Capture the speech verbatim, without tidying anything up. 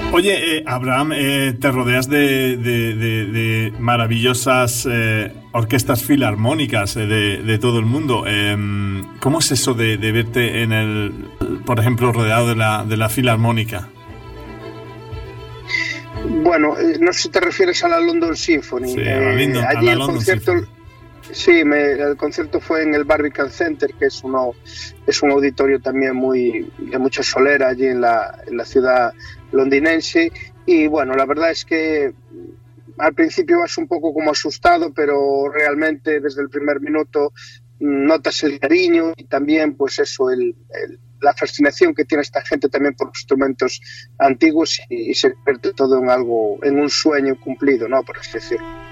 Oye, eh, Abraham, eh, te rodeas de, de, de, de maravillosas eh, orquestas filarmónicas eh, de, de todo el mundo. Eh, ¿Cómo es eso de, de verte en el, por ejemplo, rodeado de la, de la filarmónica? Bueno, eh, no sé si te refieres a la London Symphony. Sí, a la London, eh, allí a la el London concierto, Symphony. sí, me, el concierto fue en el Barbican Center, que es uno, es un auditorio también muy de mucha solera allí en la, en la ciudad londinense. Y bueno, la verdad es que al principio vas un poco como asustado, pero realmente desde el primer minuto notas el cariño y también pues eso, el, el, la fascinación que tiene esta gente también por los instrumentos antiguos, y, y se convierte todo en algo, en un sueño cumplido, ¿no? Por así decirlo.